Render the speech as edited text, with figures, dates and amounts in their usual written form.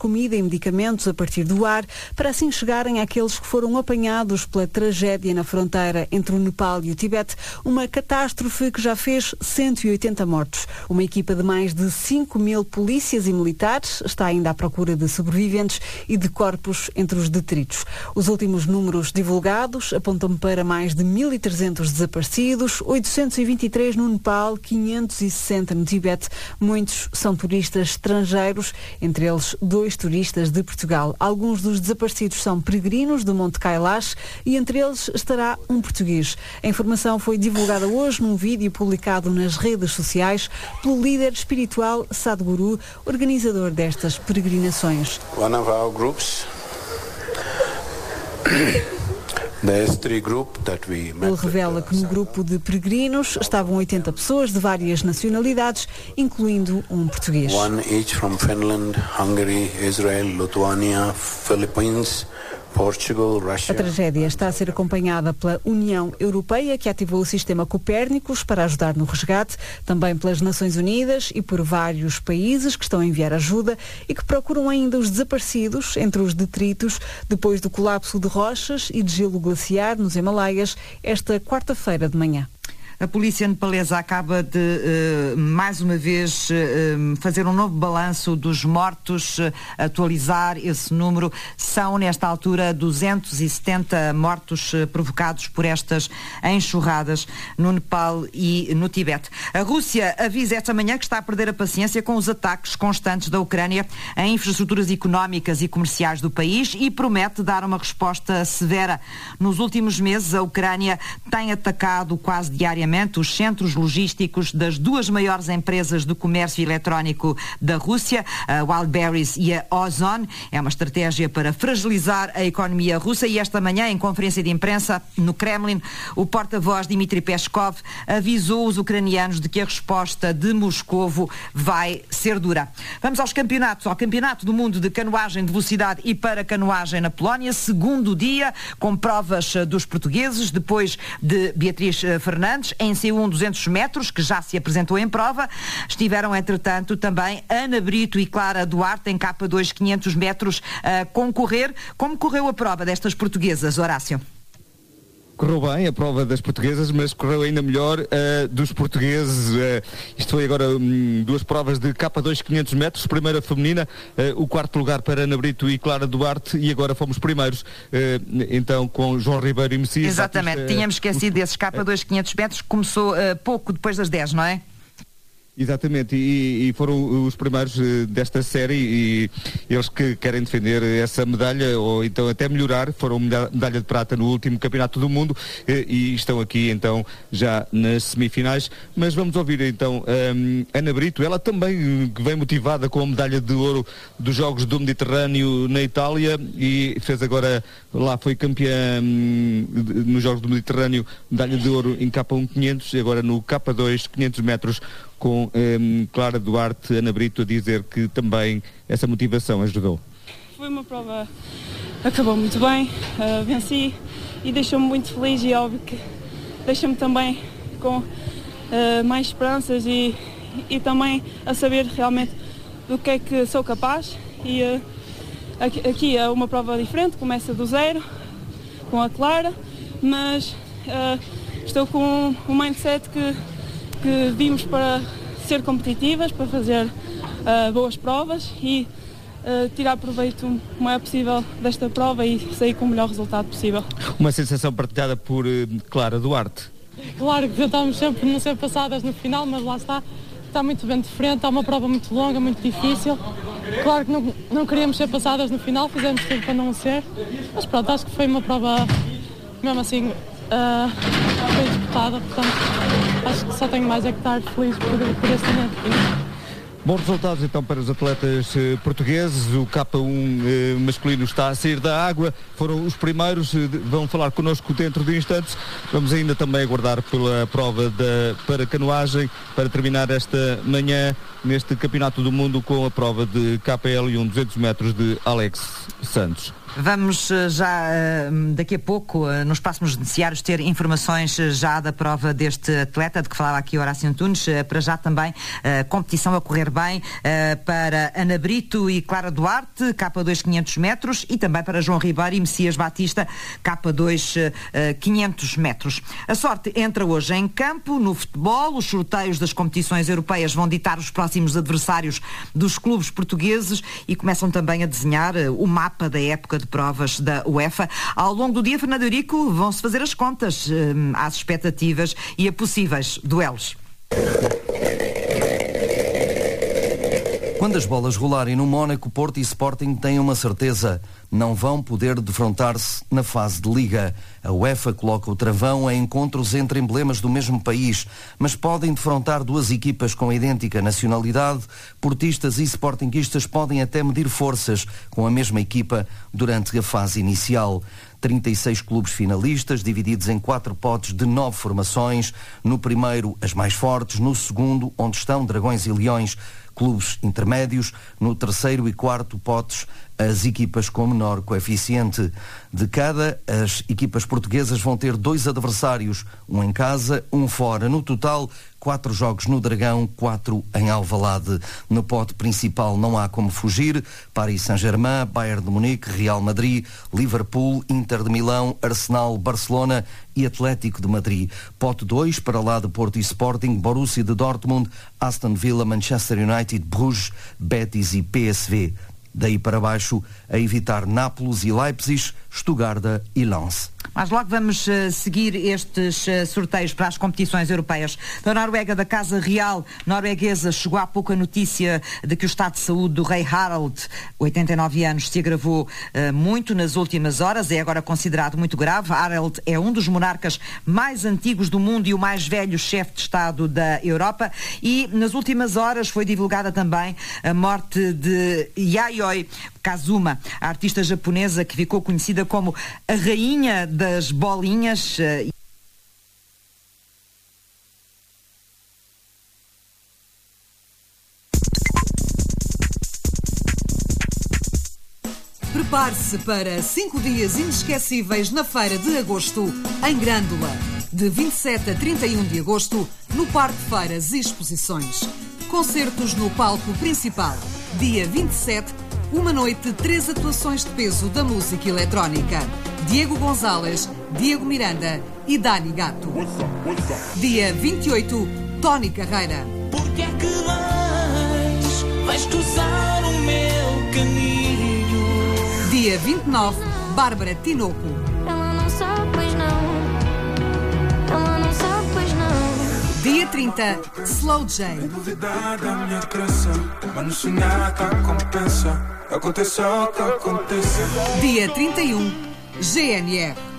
comida e medicamentos a partir do ar, para assim chegarem àqueles que foram apanhados pela tragédia na fronteira entre o Nepal e o Tibete, uma catástrofe que já fez 180 mortos. Uma equipa de mais de 5.000 polícias e militares está ainda à procura de sobreviventes e de corpos entre os detritos. Os últimos números divulgados apontam para mais de 1.300 desaparecidos, 823 no Nepal, 560 no Tibete. Muitos são turistas estrangeiros, entre eles 2 turistas de Portugal. Alguns dos desaparecidos são peregrinos do Monte Kailash e entre eles estará um português. A informação foi divulgada hoje num vídeo publicado nas redes sociais pelo líder espiritual Sadhguru, organizador destas peregrinações. One of our groups. Ele revela que no grupo de peregrinos estavam 80 pessoas de várias nacionalidades, incluindo um português. One each from Finland, Hungary, Israel, Lithuania, Philippines, Portugal, Russia. A tragédia está a ser acompanhada pela União Europeia, que ativou o sistema Copérnicos para ajudar no resgate, também pelas Nações Unidas e por vários países que estão a enviar ajuda e que procuram ainda os desaparecidos entre os detritos depois do colapso de rochas e de gelo glaciar nos Himalaias esta quarta-feira de manhã. A polícia nepalesa acaba de, mais uma vez, fazer um novo balanço dos mortos, atualizar esse número. São, nesta altura, 270 mortos provocados por estas enxurradas no Nepal e no Tibete. A Rússia avisa esta manhã que está a perder a paciência com os ataques constantes da Ucrânia a infraestruturas económicas e comerciais do país e promete dar uma resposta severa. Nos últimos meses, a Ucrânia tem atacado quase diariamente os centros logísticos das 2 maiores empresas de comércio eletrónico da Rússia, a Wildberries e a Ozon. É uma estratégia para fragilizar a economia russa e esta manhã, em conferência de imprensa no Kremlin, o porta-voz Dmitry Peskov avisou os ucranianos de que a resposta de Moscovo vai ser dura. Vamos aos campeonatos. Ao Campeonato do Mundo de Canoagem de Velocidade e para Canoagem na Polónia, segundo dia, com provas dos portugueses, depois de Beatriz Fernandes, em C1 200 metros, que já se apresentou em prova. Estiveram, entretanto, também Ana Brito e Clara Duarte em K2 500 metros a concorrer. Como correu a prova destas portuguesas, Horácio? Correu bem a prova das portuguesas, mas correu ainda melhor dos portugueses. Isto foi agora 2 provas de K2 500 metros, primeira feminina, o 4º lugar para Ana Brito e Clara Duarte, e agora fomos primeiros, então com João Ribeiro e Messias. Exatamente, tínhamos esquecido desses K2 500 metros, que começou pouco depois das 10, não é? Exatamente, e foram os primeiros desta série e eles que querem defender essa medalha ou então até melhorar, foram medalha de prata no último Campeonato do Mundo e estão aqui então já nas semifinais. Mas vamos ouvir então Ana Brito, ela também vem motivada com a medalha de ouro dos Jogos do Mediterrâneo na Itália e fez agora, lá foi campeã nos Jogos do Mediterrâneo, medalha de ouro em K1 500 e agora no K2 500 metros com Clara Duarte, Ana Brito a dizer que também essa motivação ajudou. Foi uma prova, acabou muito bem, venci e deixou-me muito feliz e óbvio que deixa-me também com mais esperanças e também a saber realmente do que é que sou capaz e aqui é uma prova diferente, começa do zero com a Clara, mas estou com um mindset que vimos para ser competitivas, para fazer boas provas e tirar proveito o maior possível desta prova e sair com o melhor resultado possível. Uma sensação partilhada por Clara Duarte. Claro que tentamos sempre não ser passadas no final, mas lá está muito bem diferente, é uma prova muito longa, muito difícil. Claro que não queríamos ser passadas no final, fizemos tudo para não ser, mas pronto, acho que foi uma prova mesmo assim bem disputada, portanto acho que só tenho mais é que estar feliz por este ano. Bons resultados então para os atletas portugueses. O K1 masculino está a sair da água, foram os primeiros, vão falar connosco dentro de instantes. Vamos ainda também aguardar pela prova para canoagem, para terminar esta manhã neste Campeonato do Mundo com a prova de KPL e 200 metros de Alex Santos. Vamos já daqui a pouco, nos próximos noticiários, ter informações já da prova deste atleta de que falava aqui Horácio Antunes. Para já também competição a correr bem para Ana Brito e Clara Duarte, K2 500 metros, e também para João Ribeiro e Messias Batista, K2 500 metros. A sorte entra hoje em campo no futebol. Os sorteios das competições europeias vão ditar os próximos adversários dos clubes portugueses e começam também a desenhar o mapa da época de provas da UEFA. Ao longo do dia, Fernando Eurico, vão-se fazer as contas às expectativas e a possíveis duelos. Quando as bolas rolarem no Mónaco, Porto e Sporting têm uma certeza: não vão poder defrontar-se na fase de Liga. A UEFA coloca o travão a encontros entre emblemas do mesmo país, mas podem defrontar duas equipas com idêntica nacionalidade. Portistas e sportinguistas podem até medir forças com a mesma equipa durante a fase inicial. 36 clubes finalistas, divididos em 4 potes de 9 formações. No primeiro, as mais fortes. No segundo, onde estão Dragões e Leões, clubes intermédios. No terceiro e quarto potes, as equipas com menor coeficiente. De cada, as equipas portuguesas vão ter 2 adversários, um em casa, um fora. No total, 4 jogos no Dragão, 4 em Alvalade. No pote principal não há como fugir: Paris Saint-Germain, Bayern de Munique, Real Madrid, Liverpool, Inter de Milão, Arsenal, Barcelona e Atlético de Madrid. Pote 2, para lá de Porto e Sporting, Borussia de Dortmund, Aston Villa, Manchester United, Bruges, Betis e PSV. Daí para baixo, a evitar Nápoles e Leipzig, Stuttgart e Lens. Mas logo vamos seguir estes sorteios para as competições europeias. Da Noruega, da Casa Real norueguesa, chegou há pouco a notícia de que o estado de saúde do rei Harald, 89 anos, se agravou muito nas últimas horas. É agora considerado muito grave. Harald é um dos monarcas mais antigos do mundo e o mais velho chefe de Estado da Europa. E nas últimas horas foi divulgada também a morte de Yayoi Kazuma, a artista japonesa que ficou conhecida como a rainha das bolinhas. Prepare-se para 5 dias inesquecíveis na Feira de Agosto, em Grândola, de 27 a 31 de agosto, no Parque Feiras e Exposições. Concertos no palco principal. Dia 27, uma noite, 3 atuações de peso da música eletrónica. Diego Gonzalez, Diego Miranda e Dani Gato. Dia 28, Tony Carreira. Porque é que vais cruzar o meu caminho? Dia 29, Bárbara Tinoco. Ela não sabe, pois não. Ela não sabe, pois não. Dia 30, Slow J. Novidade da minha crença, mas no sonhar que compensa. Aconteceu o que aconteça. Dia 31, GNR.